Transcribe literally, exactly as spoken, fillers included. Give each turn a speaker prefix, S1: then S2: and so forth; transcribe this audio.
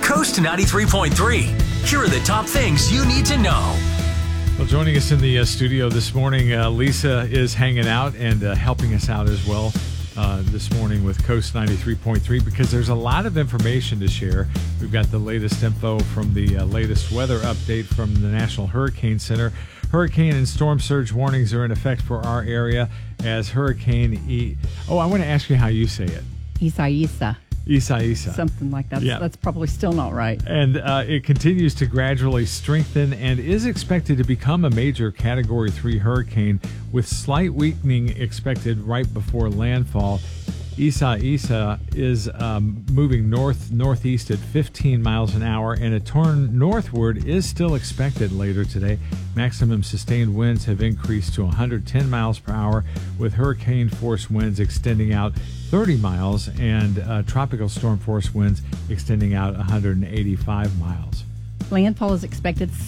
S1: Coast ninety-three point three. Here are the top things you need to know.
S2: Well, joining us in the uh, studio this morning, uh, Lisa is hanging out and uh, helping us out as well uh, this morning with Coast ninety-three point three because there's a lot of information to share. We've got the latest info from the uh, latest weather update from the National Hurricane Center. Hurricane and storm surge warnings are in effect for our area as Hurricane E. Oh, I want to ask you how you say it.
S3: Isaiasa.
S2: Isaiasa.
S3: Something like that.
S2: Yeah.
S3: That's probably still not right.
S2: And uh, it continues to gradually strengthen and is expected to become a major Category three hurricane with slight weakening expected right before landfall. Isaiasa is um, moving north-northeast at fifteen miles an hour, and a turn northward is still expected later today. Maximum sustained winds have increased to one hundred ten miles per hour, with hurricane-force winds extending out thirty miles and uh, tropical storm-force winds extending out one hundred eighty-five miles.
S3: Landfall is expected